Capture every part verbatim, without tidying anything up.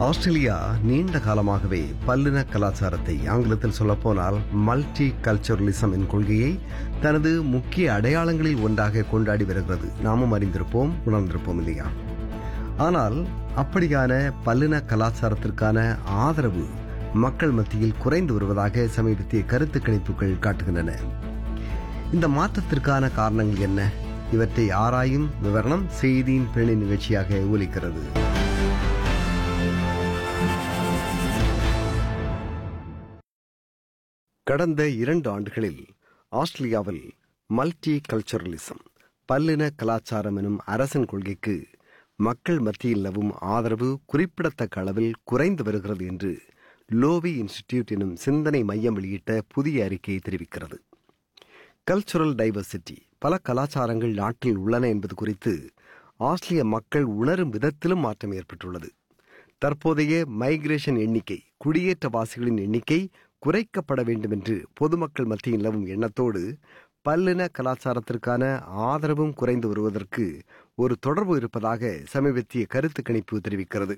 Australia நீண்ட காலமாகவே பல்லின கலாச்சாரத்தை, ஆங்கிலத்தில் சொல்லப்போனால் மல்டி கல்ச்சரலிசம் என் கொள்கையை தனது முக்கிய அடையாளங்களில் ஒன்றாக கொண்டாடி வருகிறது. நாமும் அறிந்திருப்போம், உணர்ந்திருப்போம் இல்லையா? ஆனால் அப்படியான பல்லின கலாச்சாரத்திற்கான ஆதரவு மக்கள் மத்தியில் குறைந்து வருவதாக சமீபத்திய கருத்து கணிப்புகள் காட்டுகின்றன. இந்த மாற்றத்திற்கான காரணங்கள் என்ன? இவற்றை ஆராயும் விவரணம் செய்தியின் பின்னணி நிகழ்ச்சியாக ஒலிக்கிறது. கடந்த இரண்டு ஆண்டுகளில் ஆஸ்திரேலியாவில் மல்டி கல்ச்சரலிசம், பல்லின கலாச்சாரம் எனும் அரசின் கொள்கைக்கு மக்கள் மத்தியில் நிலவும் ஆதரவு குறிப்பிடத்தக்க அளவில் குறைந்து வருகிறது என்று லோவி இன்ஸ்டிடியூட் எனும் சிந்தனை மையம் வெளியிட்ட புதிய அறிக்கையை தெரிவிக்கிறது. கல்ச்சுரல் டைவர்சிட்டி, பல கலாச்சாரங்கள் நாட்டில் உள்ளன என்பது குறித்து ஆஸ்திரேலிய மக்கள் உணரும் விதத்திலும் மாற்றம் ஏற்பட்டுள்ளது. தற்போதைய மைக்ரேஷன் எண்ணிக்கை, குடியேற்றவாசிகளின் எண்ணிக்கை குறைக்கப்பட வேண்டும் என்று பொதுமக்கள் மத்தியில் நிலவும் எண்ணத்தோடு பல்லின கலாச்சாரத்திற்கான ஆதரவும் குறைந்து வருவதற்கு ஒரு தொடர்பு இருப்பதாக சமீபத்திய கருத்து கணிப்பு தெரிவிக்கிறது.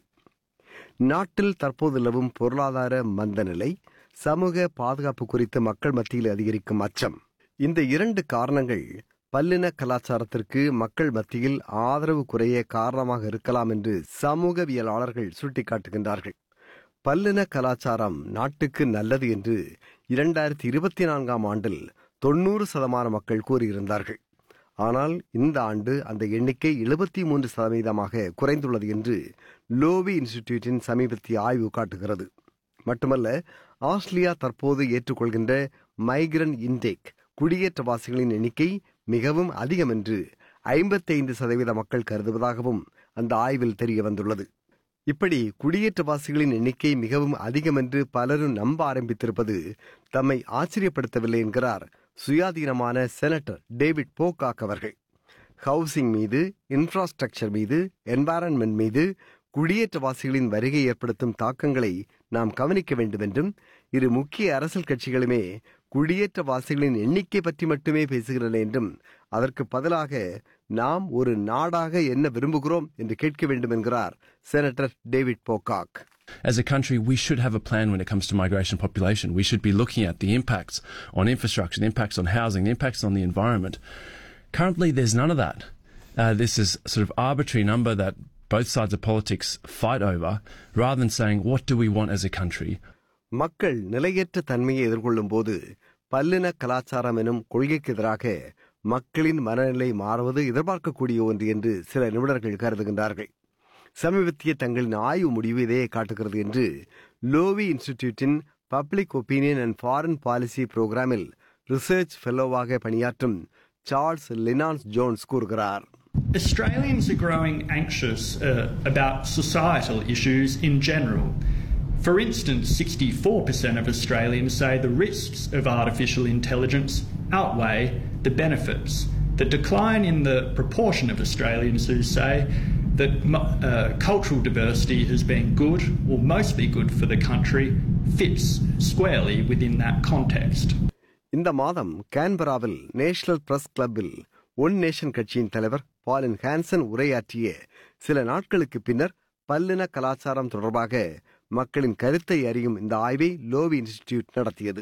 நாட்டில் தற்போது நிலவும் பொருளாதார மந்த நிலை, சமூக பாதுகாப்பு குறித்து மக்கள் மத்தியில் அதிகரிக்கும் அச்சம், இந்த இரண்டு காரணங்கள் பல்லின கலாச்சாரத்திற்கு மக்கள் மத்தியில் ஆதரவு குறைய காரணமாக இருக்கலாம் என்று சமூகவியலாளர்கள் சுட்டிக்காட்டுகின்றார்கள். பல்லின கலாச்சாரம் நாட்டுக்கு நல்லது என்று இரண்டாயிரத்தி இருபத்தி நான்காம் ஆண்டில் தொன்னூறு சதமான மக்கள் கூறியிருந்தார்கள். ஆனால் இந்த ஆண்டு அந்த எண்ணிக்கை எழுபத்தி மூன்று சதவீதமாக குறைந்துள்ளது என்று லோவி இன்ஸ்டிடியூட்டின் சமீபத்திய ஆய்வு காட்டுகிறது. மட்டுமல்ல, ஆஸ்திரேலியா தற்போது ஏற்றுக்கொள்கின்ற மைக்ரன்ட் இன்டேக், குடியேற்றவாசிகளின் எண்ணிக்கை மிகவும் அதிகம் என்று ஐம்பத்தி ஐந்து சதவீத மக்கள் கருதுவதாகவும் அந்த ஆய்வில் தெரிய வந்துள்ளது. இப்படி குடியேற்றவாசிகளின் எண்ணிக்கை மிகவும் அதிகம் என்று பலரும் நம்ப ஆரம்பித்திருப்பது தம்மை ஆச்சரியப்படுத்தவில்லை என்கிறார் சுயாதீனமான செனட்டர் டேவிட் போகாக் அவர்கள். ஹவுசிங் மீது, இன்ஃப்ராஸ்ட்ரக்சர் மீது, என்வாரன்மெண்ட் மீது குடியேற்றவாசிகளின் வருகை ஏற்படுத்தும் தாக்கங்களை நாம் கவனிக்க வேண்டும் என்றும், இரு முக்கிய அரசியல் கட்சிகளுமே குடியேற்றவாசிகளின் எண்ணிக்கை பற்றி மட்டுமே பேசுகின்றன என்றும், அதற்கு பதிலாக நாம் ஒரு நாடாக என்ன விரும்புகிறோம் என்று கேட்க வேண்டும் என்கிறார் senator David Pocock. As a country, we should have a plan when it comes to migration population. We should be looking at the impacts on infrastructure, the impacts on housing, the impacts on the environment. Currently, there's none of that. Uh, this is a sort of arbitrary number that both sides of politics fight over, rather than saying, what do we want as a country? மக்கள் நிலையற்ற தன்மையை எதிர்கொள்ளும் போது பல்லின கலாச்சாரம் எனும் கொள்கைக்கு எதிராக மக்களின் மனநிலை மாறுவது எதிர்பார்க்கக்கூடிய ஒன்று என்று சில நிபுணர்கள் கருதுகின்றார்கள். சமீபத்திய தங்களின் ஆய்வு முடிவு இதையே காட்டுகிறது என்று லோவி இன்ஸ்டிடியூட்டின் public opinion and foreign policy புரோகிராமில் ரிசர்ச் ஃபெல்லோவாக பணியாற்றும் சார்ல்ஸ் லினான்ஸ் ஜோன்ஸ் கூறுகிறார். Australians are growing anxious uh, about societal issues in general. For instance, sixty-four percent of Australians say the risks of artificial intelligence outweigh the benefits. The decline in the proportion of Australians who say that uh, cultural diversity has been good or mostly good for the country fits squarely within that context. இந்த மாதம் கேன்பராவில் national press கிளப்பில் one nation கட்சியின் தலைவர் பாலின் Hanson உரையாற்றிய சில நாட்களுக்கு பின்னர் பல்லின கலாச்சாரம் தொடர்பாக மக்களின் கருத்தை அறியும் இந்த ஆய்வை லோவி இன்ஸ்டிடியூட் நடத்தியது.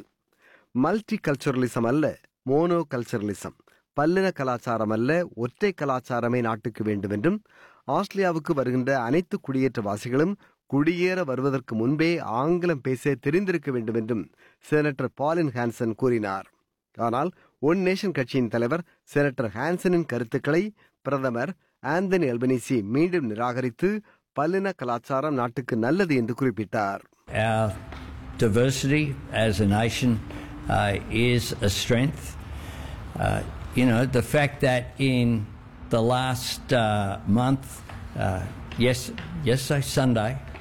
மல்டி கல்ச்சரலிசம் அல்ல, மோனோ கல்ச்சரலிசம், பல்லின கலாச்சாரம் அல்ல, ஒற்றை கலாச்சாரமே நாட்டுக்கு வேண்டும் என்றும், ஆஸ்திரேலியாவுக்கு வருகின்ற அனைத்து குடியேற்றவாசிகளும் குடியேற வருவதற்கு முன்பே ஆங்கிலம் பேச தெரிந்திருக்க வேண்டும் என்றும் செனட்டர் பாலின் ஹான்சன் கூறினார். ஆனால் ஒன் நேஷன் கட்சியின் தலைவர் செனட்டர் ஹான்சனின் கருத்துக்களை பிரதமர் ஆந்தனி அல்பனீசி மீண்டும் நிராகரித்து பல்லின கலாச்சாரம் நாட்டுக்கு நல்லது என்று குறிப்பிட்டார். Our diversity as a nation uh, is a strength. Uh, you know, the fact that in the last uh, month, uh, yes, yesterday, Sunday,